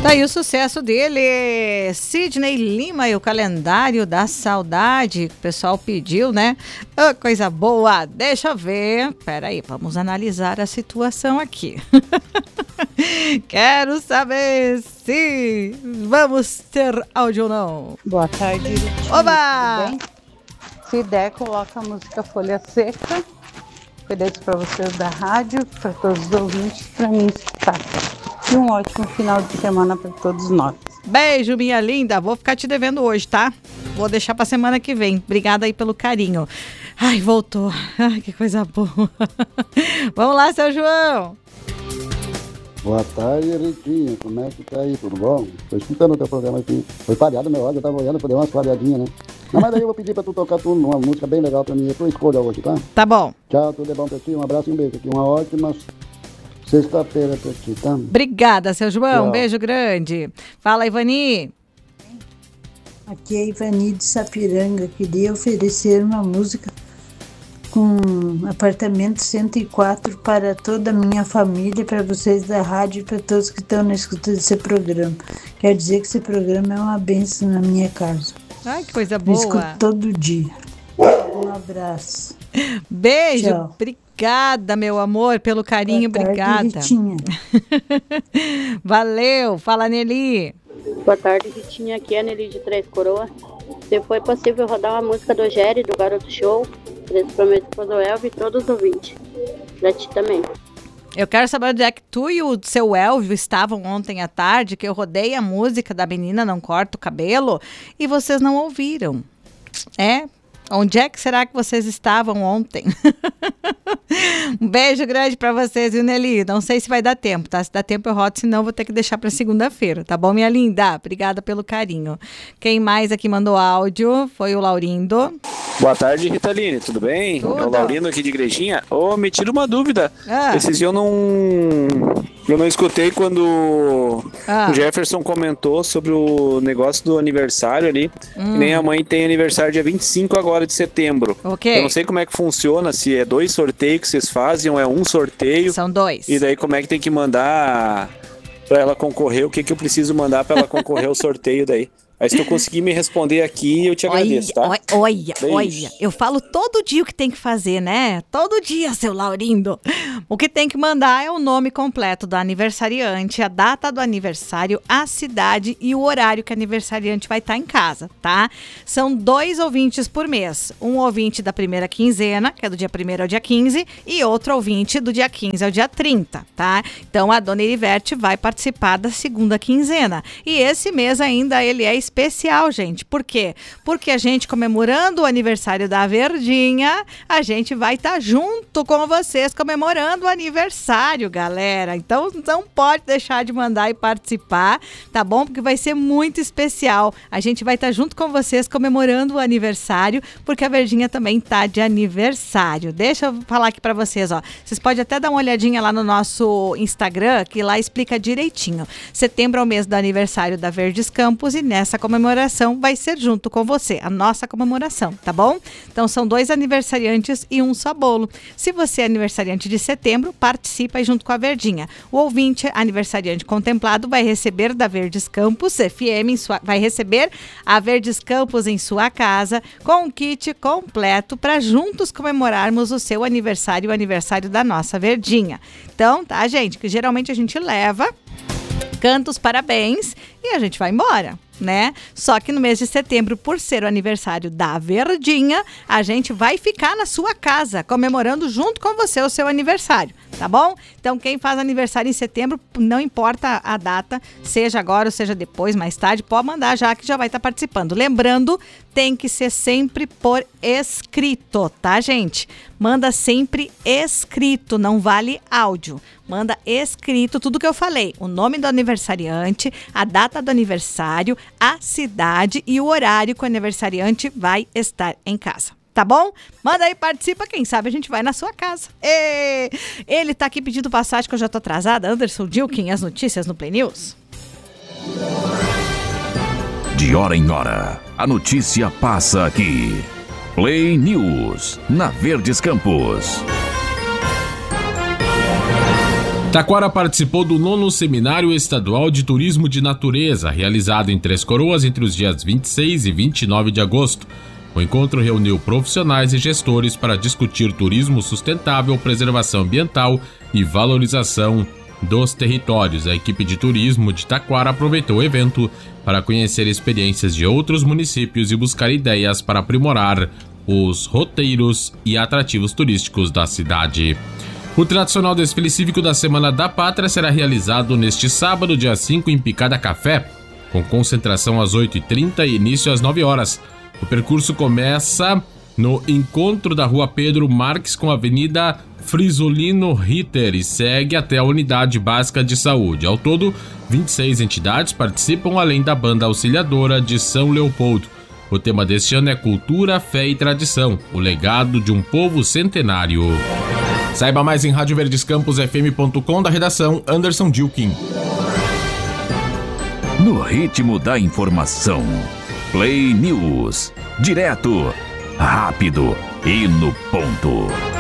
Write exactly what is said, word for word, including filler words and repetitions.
Daí o sucesso dele, Sidney Lima e o Calendário da Saudade, que o pessoal pediu, né? Oh, coisa boa, deixa eu ver. Peraí, vamos analisar a situação aqui. Quero saber se vamos ter áudio ou não. Boa tarde, Ritinha. Oba! Tudo bem? Se der, coloca a música Folha Seca. Ofereço para vocês da rádio, para todos os ouvintes, para mim escutar. E um ótimo final de semana para todos nós. Beijo, minha linda. Vou ficar te devendo hoje, tá? Vou deixar pra semana que vem. Obrigada aí pelo carinho. Ai, voltou. Ai, que coisa boa. Vamos lá, seu João. Boa tarde, Ritinha. Como é que tá aí? Tudo bom? Tô escutando o teu programa aqui. Foi falhado meu áudio, eu tava olhando pra dar umas falhadinhas, né? Não, mas daí eu vou pedir pra tu tocar tu uma música bem legal pra mim. É tua escolha hoje, tá? Tá bom. Tchau, tudo é bom pra ti. Um abraço e um beijo aqui. Uma ótima sexta-feira pra ti, tá? Obrigada, seu João. Tchau. Um beijo grande. Fala, Ivani. Aqui é Ivani de Sapiranga. Queria oferecer uma música com apartamento cento e quatro para toda a minha família, para vocês da rádio e para todos que estão na escuta desse programa. Quer dizer que esse programa é uma bênção na minha casa. Ai, que coisa Eu boa. escuto todo dia. Um abraço. Beijo. Tchau. Obrigada, meu amor, pelo carinho. Boa tarde, Obrigada. Ritinha. Valeu. Fala, Nelly. Boa tarde, Ritinha. Aqui é a Nelly de Três Coroas. Se foi possível rodar uma música do Jerry, do Garoto Show, eles prometem para o Elvio e todos os ouvintes. Pra ti também. Eu quero saber onde é que tu e o seu Elvio estavam ontem à tarde, que eu rodei a música da Menina Não Corta o Cabelo e vocês não ouviram. É? Onde é que será que vocês estavam ontem? Um beijo grande pra vocês, viu, Nelly? Não sei se vai dar tempo, tá? Se dá tempo eu rodo, senão eu vou ter que deixar pra segunda-feira, tá bom, minha linda? Obrigada pelo carinho. Quem mais aqui mandou áudio foi o Laurindo. Boa tarde, Ritaline, tudo bem? Tudo. É o Laurindo aqui de Igrejinha. Ô, oh, me tira uma dúvida. Ah. Esses dias eu não... Eu não escutei quando Ah. o Jefferson comentou sobre o negócio do aniversário ali. Hum. Que nem a mãe tem aniversário dia vinte e cinco agora de setembro. Ok. Eu não sei como é que funciona, se é dois sorteios que vocês fazem ou é um sorteio. São dois. E daí como é que tem que mandar pra ela concorrer? O que que eu preciso mandar pra ela concorrer ao sorteio daí? Aí se tu conseguir me responder aqui, eu te agradeço, tá? Olha, olha, Beijo. olha. Eu falo todo dia o que tem que fazer, né? Todo dia, seu Laurindo. O que tem que mandar é o nome completo do aniversariante, a data do aniversário, a cidade e o horário que o aniversariante vai estar em casa, tá? São dois ouvintes por mês. Um ouvinte da primeira quinzena, que é do dia primeiro ao dia quinze, e outro ouvinte do dia quinze ao dia trinta, tá? Então a dona Iriverte vai participar da segunda quinzena. E esse mês ainda ele é especial, gente. Por quê? Porque a gente, comemorando o aniversário da Verdinha, a gente vai estar junto com vocês comemorando o aniversário, galera. Então não pode deixar de mandar e participar, tá bom? Porque vai ser muito especial. A gente vai estar junto com vocês comemorando o aniversário, porque a Verdinha também tá de aniversário. Deixa eu falar aqui pra vocês, ó. Vocês podem até dar uma olhadinha lá no nosso Instagram, que lá explica direitinho. Setembro é o mês do aniversário da Verdes Campos e nessa comemoração vai ser junto com você, a nossa comemoração, tá bom? Então são dois aniversariantes e um só bolo. Se você é aniversariante de setembro, participa aí junto com a Verdinha. O ouvinte aniversariante contemplado vai receber da Verdes Campos F M, em sua, vai receber a Verdes Campos em sua casa com um kit completo para juntos comemorarmos o seu aniversário, o aniversário da nossa Verdinha. Então, tá, gente? Que geralmente a gente leva, canta os parabéns e a gente vai embora, né? Só que no mês de setembro, por ser o aniversário da Verdinha, a gente vai ficar na sua casa, comemorando junto com você o seu aniversário, tá bom? Então, quem faz aniversário em setembro, não importa a data, seja agora ou seja depois, mais tarde, pode mandar já que já vai estar participando. Lembrando, tem que ser sempre por escrito, tá, gente? Manda sempre escrito, não vale áudio. Manda escrito tudo que eu falei, o nome do aniversariante, a data do aniversário, a cidade e o horário que o aniversariante vai estar em casa. Tá bom? Manda aí, participa, quem sabe a gente vai na sua casa. E ele tá aqui pedindo passagem que eu já tô atrasada. Anderson Dilkin, as notícias no Play News. De hora em hora, a notícia passa aqui. Play News, na Verdes Campos. Taquara participou do nono Seminário Estadual de Turismo de Natureza, realizado em Três Coroas entre os dias vinte e seis e vinte e nove de agosto. O encontro reuniu profissionais e gestores para discutir turismo sustentável, preservação ambiental e valorização dos territórios. A equipe de turismo de Taquara aproveitou o evento para conhecer experiências de outros municípios e buscar ideias para aprimorar os roteiros e atrativos turísticos da cidade. O tradicional desfile cívico da Semana da Pátria será realizado neste sábado, dia cinco, em Picada Café, com concentração às oito e trinta e início às nove horas. O percurso começa no encontro da Rua Pedro Marques com a Avenida Frisolino Ritter e segue até a Unidade Básica de Saúde. Ao todo, vinte e seis entidades participam, além da Banda Auxiliadora de São Leopoldo. O tema deste ano é Cultura, Fé e Tradição, o legado de um povo centenário. Saiba mais em rádio verdes campos f m ponto com, da redação Anderson Dilkin. No ritmo da informação, Play News. Direto, rápido e no ponto.